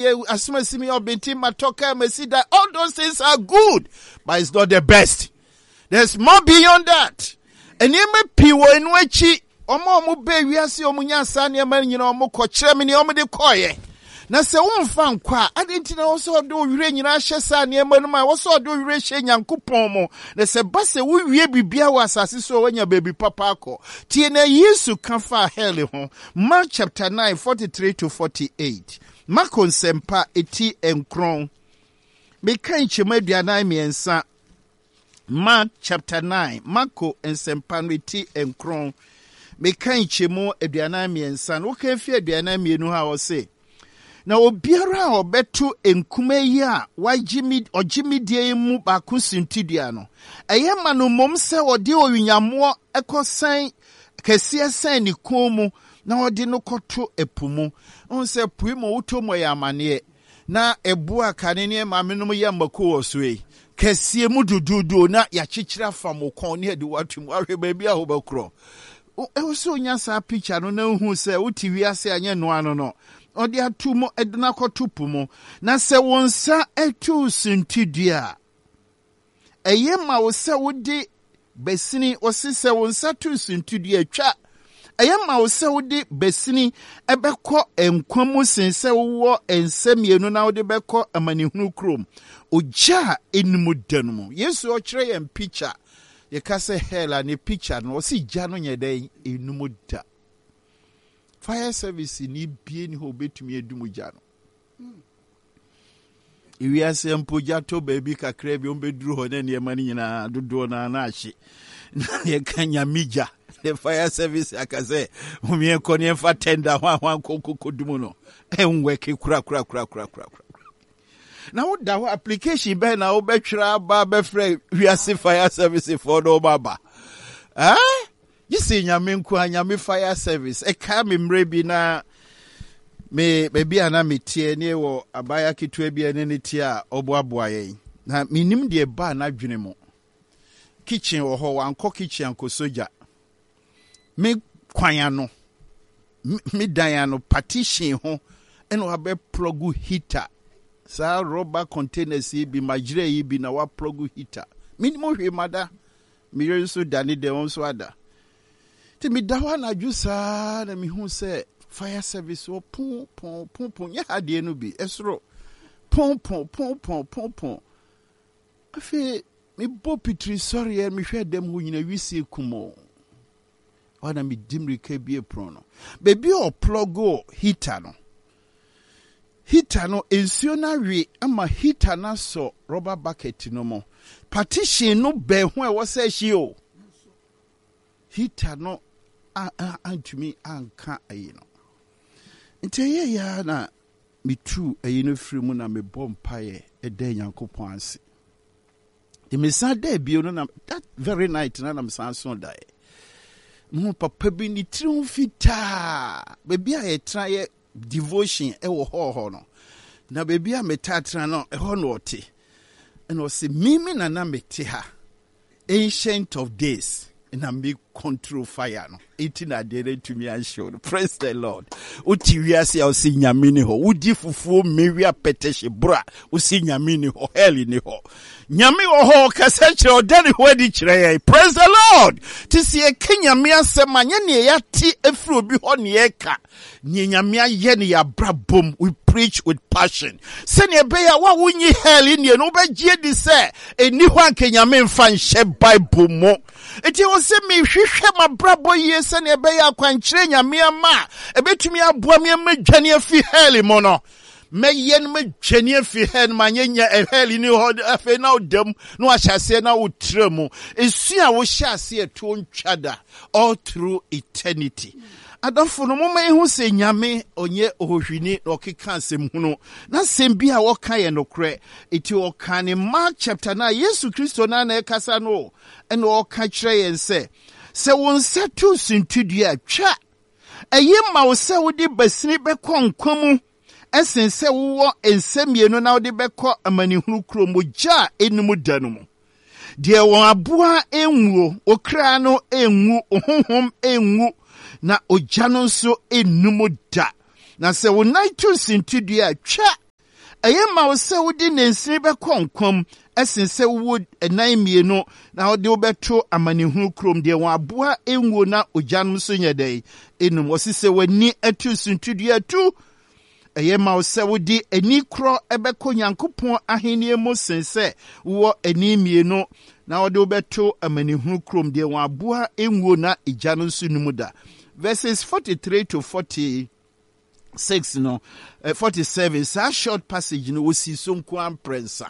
Asumesimi obinti matoka mesida. All those things are good, but it's not the best. There's more beyond that. And you may piwo enwechi omo be wiase omunya sane man nyina omo kokyere me ne omo de koye. Na se wonfa nkwa adenti na wo so do wire nyina hye sane man ma wo so do wire hye Nyankopon mo. Na se ba se wo wie bibia wo asase so wanya baby papa akọ. Tie na Yesu kan fa hell ho. Mark chapter 9 43 to 48. Marko nsempa eti enkron. Meka nchema aduanan miensa. Mark chapter 9. Marko nsempa eti enkron. Meka nchemo aduanan miensa. No kan fi aduanan mienu ha wo se. Na obiara obetu enkume yi a wajimi die mu ba kusuntidua no. Eye manu mom se odi owinyamo ekosan kese san ni komu na odi no koto epumu. On se puimo utomo ya mane na ebu akane ne mamenum ya mako osue. Kese mu dududu na ya chichira fam okon ne de watum ahwe baabi a hobakro. E so nya sa picture no na hu se uti wiase anye no ano no. Odi atumo eduna kotupumo na se wonsa etu suntidua eyema wo se wodi besini osise wonsa tu suntidua twa eyema wo se wodi besini ebekọ enkwamu sense wo ensamienu na wodi bekọ amanihunu krom oja enimu danumu Yesu o kire yem picture ye ka se hela ne picture no osi ja no nyeden enumu da fire service ni bie ni ho betumi edumu ja no iwi asempo jato baby kakra bi ombeduru ho na ne mani nyina dodo na na ahye ye kanya mija the fire service akaze umie koni enfa tender hwan kokodumu no enwe ke kura na wo da ho application be na wo betwira ba be frɛ wiase fire service for no baba Yisi nyame nkwa nyame fire service eka me mrebi na me bebi ana metie ne wo abaya kitwa bi ene ne tie oboaboa yen na minim de ba na dwene mo kitchen wo ho wanko kitchen anko soja me kwanya no me dan no partition ho eno abe plug heater sa rubber containers bi majire yi bi na wa plug heater minimo hwe mada me yeso dani de on so ada mi dawa na jusa na mi hu se fire service o pon ya ade no bi esro pon afi mi bo pitri sorry mi hwe dem ho nyina wisi kumo wana mi dimri ke bi prono bebi o plug heater no ensio na wi ama heater na so rubber bucket no mo partition no be ho e wo se hie o heater no antumi anka ayi no nte ya na mitu ayi no firi mu na me bompaye eda Nyankopon ase de me sa da bio no na that very night na me san so da mo papa bi ni tiri fita bebi a yetra ye devotion e wo ho no na bebi a metatra no e ho no ote and o se mimi na mete ha ancient of days and I'm big control fire no eating a day to me and show praise the Lord uti wiase o si nyame ni ho udi fufuo mewia peteshe bra o si nyame ni ho heli ni ho nyame wo ho kasa kire odani ho di kire praise the Lord ti si e kenyame asema nya ne ya ti efri obi ho ne ye ka ne nyame aye ne ya brabom we preach with passion sene ebe ya wa wunyi heli ne no be gie di se eni ho anke nyame mfa nhye bible mo eti wo se mi hwehwe mabrabo ye sene ebe ya kwankyere nyame ama ebetumi aboa me madwane afi heli mo no meyen madwane afi heli manyenya heli ni ho afi na odam no ahyase na wotremu esu a wo hyase eto ntwada all through eternity adafo no moma ehu se nyame onye ohwini na okeka asem hunu na sem bi a woka ye nokre eti woka ne Mark chapter 9 Yesu Kristo na ekasa no ene woka kire yen se wonsa tu suntudua twa eyema wo se wodi basini bekọ nkwamu esense wo ensamienu na wodi bekọ amanihunu kromoja enumu danumu de won aboa enwuo okra no enwu ohonhom enwu na ojano nso enumu da na se wo naitu suntudua twa Ayema wo se wodi nensini be konkom esense wo enan mienu na wo de wo beto amanehunu krom de won aboa enwo na ojanum so nyedai enum wo se wani atu suntudu atu. Ayema wo se wodi ani kro ebeko Nyankopon ahenie mu sense wo ani mienu na wo de wo beto amanehunu krom de won aboa enwo na ojanum so numuda. Verses 43 to 46 no 47 sa short passage no osi so nko prensa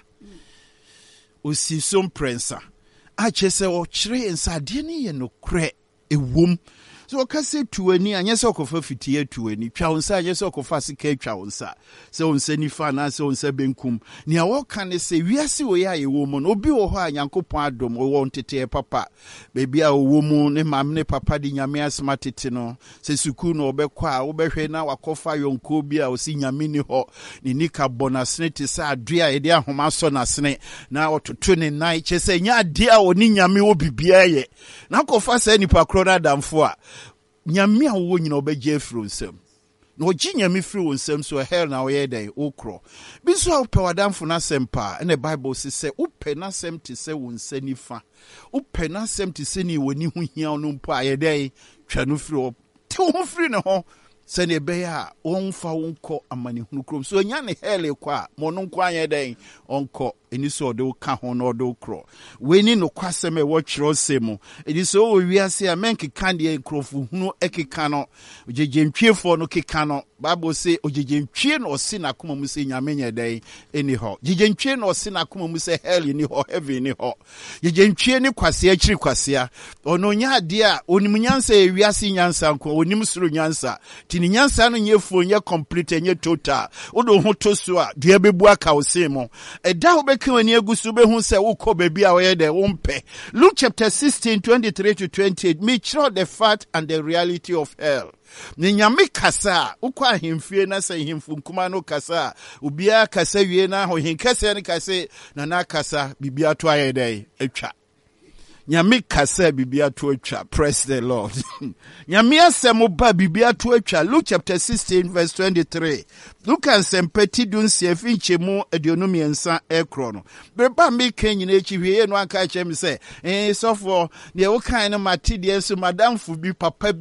a chese o kire ensa de ne ye no kre ewom so ka se tuani anye se okofa fitie tuani twa onsa anye se okofa sika twa onsa se onsa ni fa na se onsa benkum ne a wo ka ne se wiase wo ya yewo mu no obi wo ho a Nyankopon adom wo ntete papa bebi a wo mu ne mam ne papa di nyame asmatete no se suku no obekwa a wo behwe na wakofa yonko bi a osi nyame ni ho ni nika bonasne te sa adua ye de ahoma so nasne na ototo ne nai chese nya ade a oni nyame wo bibia ye na kofa sa nipa krona damfo a nyame a wo nyina obegye afro nsem na ogi nyame firi wo nsem so hell na wo ye dai okro bi so ope wadamfo na sempa na Bible se ope na sem te se wo nsanifa ope na sem te se ni woni ho hia no mpo a ye dai twa no firi o te ho firi ne ho se ne be ya wonfa wonko amanehunu krom so nya ne hell kwa mo no nko anye dai onko eni so de ka ho no de kro we ni no kwasem e wo kyerɛ semu eni so wo wiase a men keka de nkrofo hunu ekeka no jejentwiefo no keka no Bible say ojejentwie no si na koma mu se nyame nya dai eni ho jejentwie no si na koma mu se hell ni ho heaven ni ho jejentwie ni kwase akiri kwase ono nya ade a onim nyansa e wiase nyansa nko onim suru nyansa tini nyansa no nyefo nye complete nye total odo ho to so a dua bebu aka wo se mo eda wo kwani agusu be hu se ukọ baby a we de wompe. Luke chapter 16 23 to 28 me show the fact and the reality of hell. Ni nyame kasa ukọ ahemfie na se hemfu nkuma no kasa ubia kasa wie na ho henkasa ne kasa na kasa bibia to ayedai atwa nyame kasa bibia to atwa. Praise the Lord. Nyame asemo ba bibia to atwa. Luke chapter 16 verse 23. Luke ansempati dun se finchemu aduonum yensa ekro no beba me kanyina echiwie no aka chem se sofo ne wo kan no mate de so madam fu bi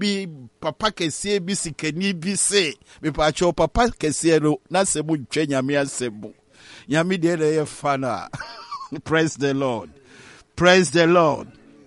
papa kese bi sikani bi se me pa cho papa kese no na se mu twa nyame asemo nyame de ye fana. Praise the Lord. Praise the Lord.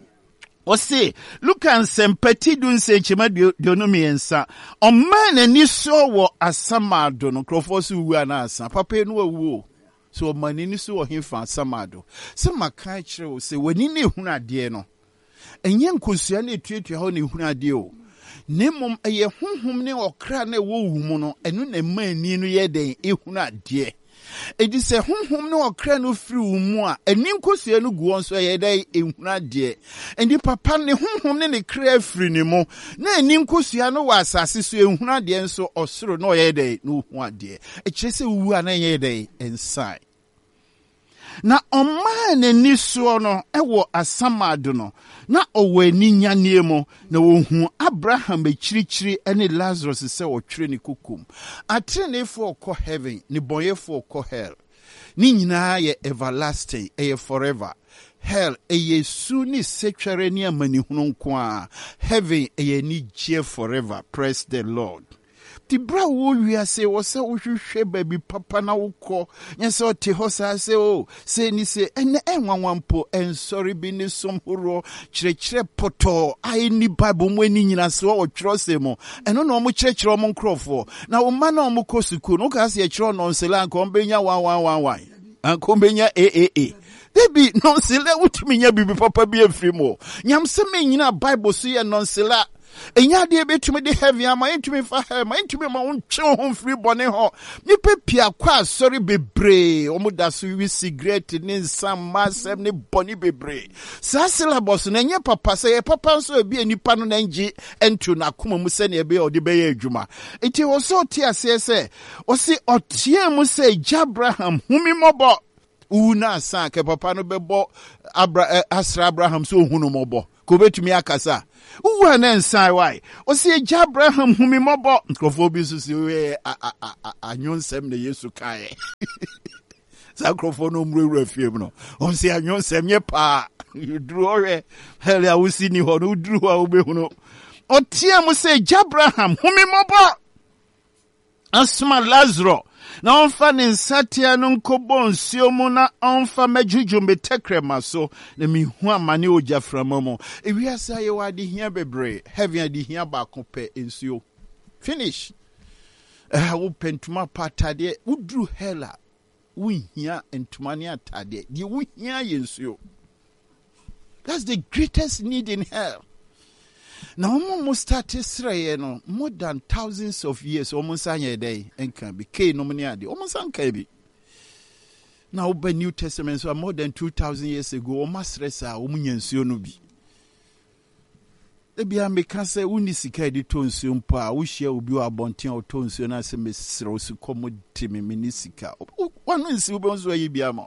Ose look and sempati dun se chema dionum yensa o man ni so wo asamado no krofosu wu anasa papa no wu so mani ni so wo hemfa asamado se maka kire wo se wani ne hunu ade no enye nkosua na etuatua ho ne hunu ade o nemom eye honhom ne okra na wo wu mu no enu na mani no ye den ehunu ade. Edi se honhom no okra no firi wo mu a ani nkosua no gu onso ye dai ehuna de endi papa ne honhom ne kra firi ne mu na ani nkosua no wa asase so ehuna de nso osoro no ye dai no hu ade e kire se wu ana ye dai inside na omane ni so no ewo asamado no na owani nyane mu na wohu Abraham ekirikyiri ene Lazarus se wotwere ni kukum atrenefo ko heaven ni boyefo ko hell ni nyina ye everlasting ye forever. Hell ye su ni setwere ni amanihunu nko a heaven ye ni je forever. Praise the Lord. Ti bra wo wiase wo se wo hwehwe baby papa na wokọ nyese o te ho sa se o se ni se ene enwanwampo ensori bi ni somhoro kyerɛkyerɛ poto ai ni Bible mu ani nyina se wo twero se mo eno na mo kyerɛkyerɛ mo nkrofo na wo ma na mo kosuku no ka se kyerɛ no nsela nko benya 1111 anko benya debi nonsela wutimi nya bibi papa bi afiri mo nyamse me nyina Bible so ye nonsela enya de betumi de heavy ama entumi fa ma entumi ma wontwe ho free bone ho ni pepia kwa sorry bebre omuda so wi cigarette ni nsam masem ni bone bebre sa syllabus na nya papa se ye papa so bi enipa no na ngi entu na koma mu se na ebe odi be ye adwuma enti wo so ti ase se o si otie mu se Abraham humi mobo una sa ke papa no bebo Asra Abraham so hunu mobo Kobe to me akasa. Who an inside why? O see Abraham whom mobo. Crofobis is a nyon sem the yesu kai. Sacrophone refuse. On see a nyon sem ye pa. You drew or hell, I will see you who drew our behuno. O tia must say Abraham whom mobo. Asma Lazaro. Na onfa ne nsatia no nkobon nsuo mu na onfa majuju metekre maso na mihu amane oja framomo ewiasa ye wade hia bebre heaven ade hia ba kope nsuo finish wo pentuma patade udru hela wo hia entuma ne atade de wo hia ye nsuo. That's the greatest need in hell. Now, almost started Israel, no more than thousands of years, almost a day, and can be K nominati, almost uncabi. Now, by New Testament, so more than 2,000 years ago, almost resa, Umunian Sionubi. The Biamika say, Unisika di Tonsium Pa, which will be a bontin or Tonsion as a Miss Rosu commodity minisika. One is Ubons where you be a mouth.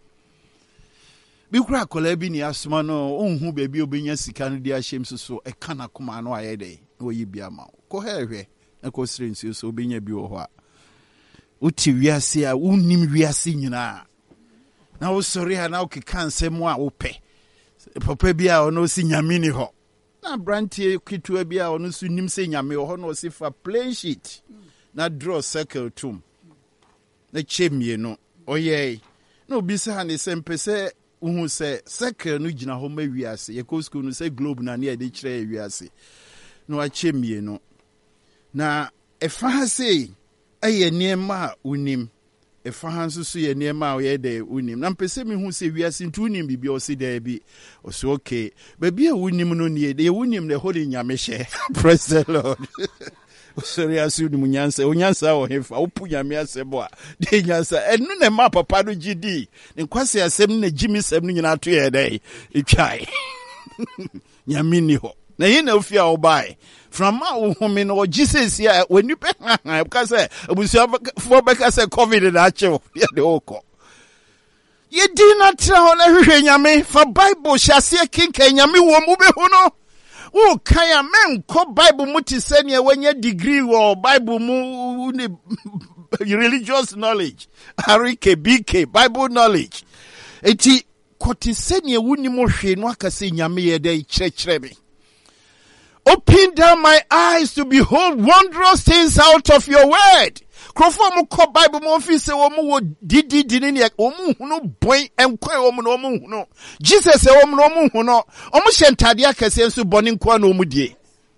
Bikura kolebi ni asuma no onhu bebi obenya sika no dia hyem so e kana kuma no ayede wo yibia ma ko hehwe e ko srensi so obenya bi wo ho a uti wiase a unnim wiase nyina na wo sori ha na okeka nsem a wo pe papa bi a ono si nyame ni ho na brantie kitua bi a ono so nim se nyame ho no si fa plain sheet na draw circle tum na chemie no oye no bi sa ne sempese uhu se circle no gina ho ma wiase ye ko school no se globe na ne de kire wiase no achemie no na efa ha sei eye niema unim efa ha nso so ye niema o ye de unim na mpese mi hu se wiase ntu unim bibi o se da bi o so okay ba bi a unim no ne ye unim ne ho de nyame hye praise the Lord. Sorry, I see the Munyansa, Unyansa or him for Puyamia Seboa. De Yansa, and no ne map of Padu GD. In Quasi a 7 Jimmy 7 out to a day. It try Yamini ho. Na you know, fear or buy from my woman or Jesus here when you pay. Because I was for back as a COVID and actual. Yeah, the oko. You did not tell everything, Yami, for Bible shall see a king, Yami won't move huno. Oh, kaya men ko Bible muti senya when your degree or Bible mu religious knowledge. Harike BK Bible knowledge. Eti koti senya wuni mo hwe no akase nyame ye dey chirechire. Open down my eyes to behold wondrous things out of your word. Krofo mo ko Bible mo fi se wo mo wo didi ne o mo hunu boy enkwa wo mo no mo hunu Jesus e wo mo no mo hunu o mo hyentade akase nso bone nkwa na o mu die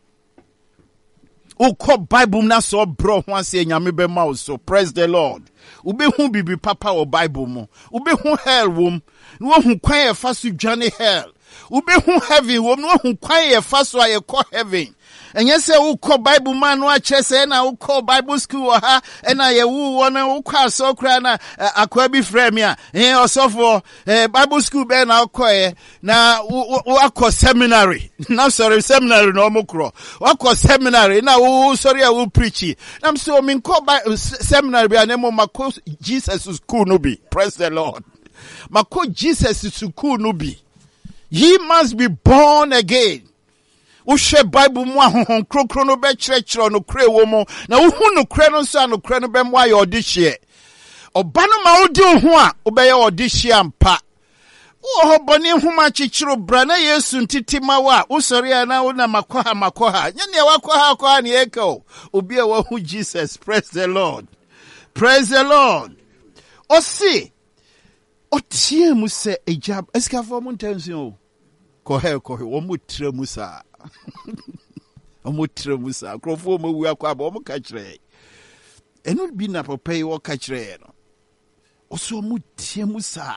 o ko Bible na so bro ho ase nyame be ma so praise the Lord ube hu bibi papa wo Bible mo ube hu hell wom no hu kwan e fa so dwane hell ube hu heaven wom no hu kwan e fa so ayekọ heaven. And yes, who call Bible man watch and I will call Bible school and I will want to call so crana a quabi fremia and also for Bible school ben I'll call now what seminary. Now sorry, seminary no more. What seminary now sorry I will preach it. I'm so I mean call by seminary be an emo Mako Jesus is cool no be. Praise the Lord. Mako Jesus is cool no be. Ye must be born again. Ushe Bible mu ahon krokro no be chirechiro no kre wo mo na uhu no kre no so no kre no be mo aye odihye oba no ma odi ohu a obeye odihye ampa wo ho boni huma chichiro bra na Yesu ntiti mawa usori na wo na makoha nya ne wakoha ne eko obi e wo hu Jesus. Praise the Lord, praise the Lord. Osi otie mu se ejab eskafo mu ntenso ko wo mu tre mu sa omotre musa krofo mo wu akwa ba omo ka kire enu bi na papa yi wo ka kire no oso mo tie musa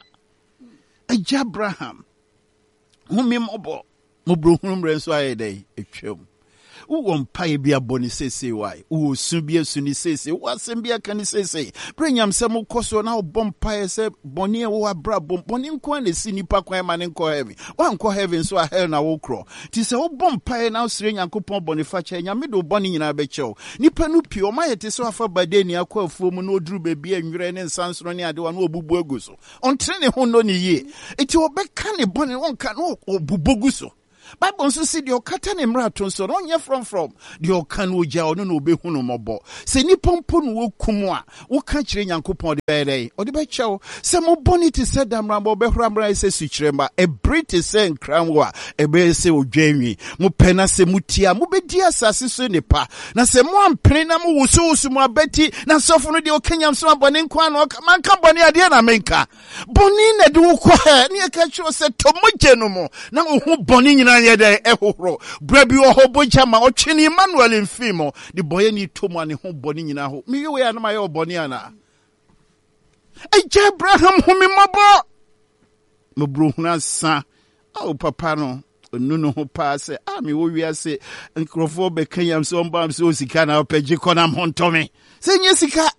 Abraham humi mobo mo bro hunu mrenso ayedai etwem wo mpae bia boni sese wai wo su bia su ni sese wo asem bia kan sese prenyam se mo koso na wo mpae se boni e wo abra boni nko na si nipa kwan ma ne nko heaven wa nko heaven so a hell na wo kro ti se wo mpae na usire nyankopon boni fa cha nyame do boni nyina be chew nipa nu pi o ma yete so afa bade ni akwa afuo mu na oduru bebi anwere ne nsansoro ne ade wa na obubu aguso ontre ne ho no ne ye eti obeka ne boni wonka no obubu guso Bible nso si de okata ne mrato nso no nye from de okan oja ono no obehunu mobo se nipa mpo no wokum a wo ka kire Nyankopɔn de bɛyɛ ɔde bɛkyɛw se mo boni te se damrambo bɛhura se sukyerema e briti se nkranwo a ebe se odwanwi mo pena se mutia mo bedi asase so nipa na se mo ampene na mo wusu mo abeti na sofo no de okanyam so abone nkwa no manka boni ade na menka boni na de wo kwa ne ka kyerɛ se tomoje no mo na wo hu boni nyina ye de ehoro brabi wo ho boja ma otwene Emmanuel mfimo de boye ni tomo ne ho boni nyina ho me we ya na ma ye boni ana eje Abraham hu me mabo mo bro hu ansa o papa no no ho pa se me wo wi ase nkrofo be kanyam so mbam so sika na opagye konam hontome se nye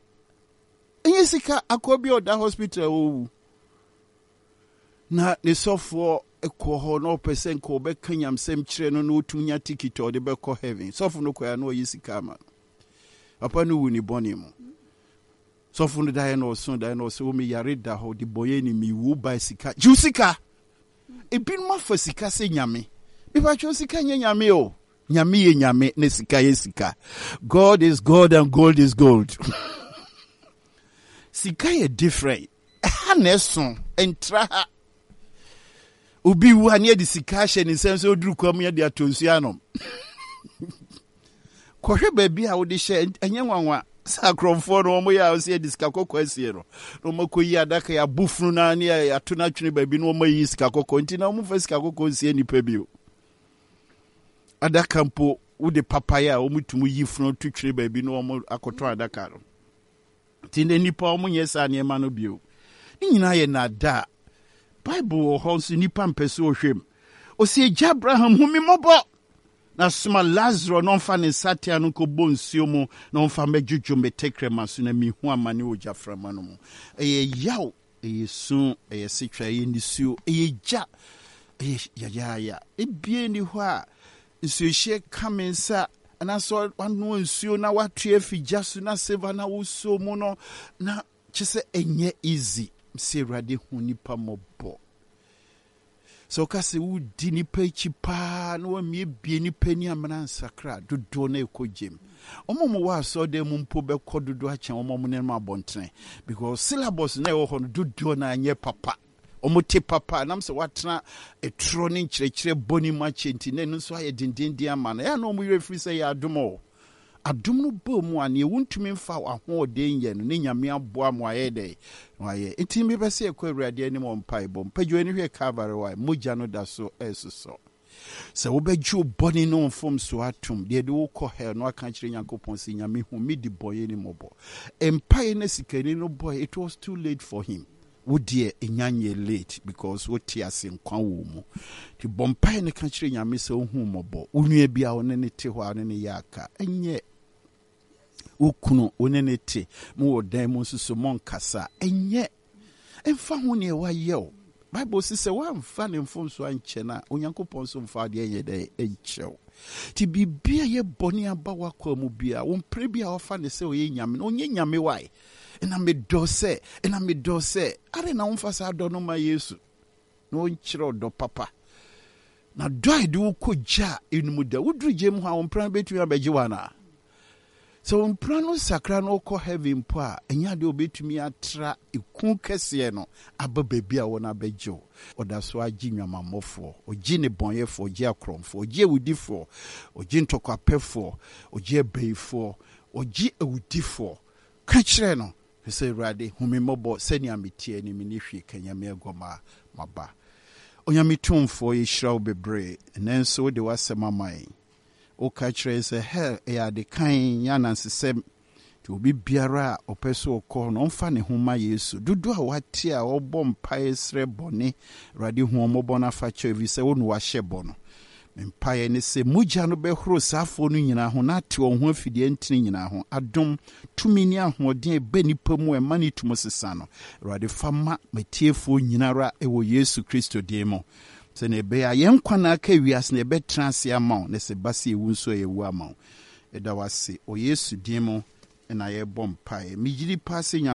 sika akobi oda hospital owu na ne sofo ekoho no percent ko be kanyam sem kire no no tunya ticket o de be ko heaven sofo no koya no yi sika ma papa no wu ni boni mu sofo no dai no so mi yare da ho de boye ni mi wu ba sika ju sika ebi no afa sika se nyame bipa cho sika nyame o nyame ye nyame ne sika ye sika. God is God and gold is gold. Sika ye different haneson entra ubi wu ane de sika hye ne sense oduru kwam ye de atonsu anom kohwe ba bi a wo de hye enye nwanwa sakromfo no mo ya o se de sika kokwasie no no makoyi adaka ya bufunu na ne ya atona twene ba bi no mo yi sika kokko nti na mo fa sika kokko sie nipa bi o adaka mpo wo de papaya o mutumu yi funu twene ba bi no mo akoto adaka no tinde nipa o mo nyesa ne ma no bi o ni nyina ye na da Bible ho so nipa mpese ohwem o se eja Abraham hu mi mobo na suma Lazarus no fa ne satia no ko bonsuo mu no fa mejuju metekrema so na mi hu amane oja frama no mu yaw su sitwa nisuo ja ya ebie ni ho a nsuhye kamensa na so wano nsuo na watue figya so na seva na wuso mu no na kyese enye easy mse rade hu nipa mobo so kasi wudi nipa chipa no wamie bie nipa ni amana nsakra dodo na ekojem omomo wa so de mu mpo be kododo achen omomo ne ma bontene because syllabus na wo ho no dodo na anye papa omote papa nam se watena etro ne nkyerɛkyerɛ boni ma chenti ne no so aye dindindi amana ya no mo refri se ya adomo adom no bo mu ane wuntumi mfa ahoɔden ye no ne nyame aboa mo aye de waye enti me bese ekɔ awurade ani mo mpa ibom padwo ani hwe Calvary wa mogya no da so esoso se wo bedwo boni no mfom so atom de wo kɔ hell no aka kyerɛ Nyankopɔn se nyame hu mi di boye ni mobo empire na sikani no boy it was too late for him wodie enyanye late because what ase nkwa wo mu ti bompai ne ka kyerɛ nyame se wo hu mobo unua bia wo ne te hɔ ne yaka enye ukunu onene te mu odan mu nsusu monkasa enye emfa ho ne wa yew Bible says wa mfa ne mfom so anche na Onyankopɔn so mfa de ye de enchew ti bibia ye boni aba wakwa mu bia wo mpre bia ofa ne se oye nyame no onye nyame wai ena me do se are na umfa sa do no ma Yesu no nkyere do papa na do ide wo koja enum da wudru gem ho a mpran betu abagye wana so mpran no sakra no ko heaven po a enya de obetumi atra eku kese no aba baby a wona abagye oda so agi nwamamofo ogi ne bonyefo ogi akromfo ogi ewudifo ogi ntokwapefo ogi ebeifo ogi ewudifo ka kire no se rade humimobo seni ametie ni minihwi kanyame agoma maba onyamitumfo yishraw bebre nenso de wasema mai o ka kire se hell ya de kan ya nansesem ti obi biara opeso okọ no mfa ne homa Yesu dudu a wate a obọ mpae sre bone rade hu omobo na fa chevi se wonu wa hyebo no mpae ne se mugya no behoro safo no nyina ho na te on ho afidie ntini nyina ho adom tumi ni ahoden be nipa mu emani tumo sesa no rade fama matiefo nyinara ewo Yesu Kristo demo se ne be ya yenkwa na aka wias ne be transe ama ne se base ewu nso ewu ama eda wase o Yesu demo na ye bom mpae migiri pase nya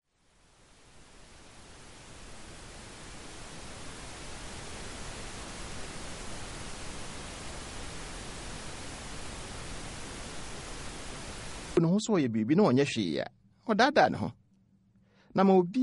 no ho so ye bibi no onye hwe ya. Odada ne ho. Na ma obi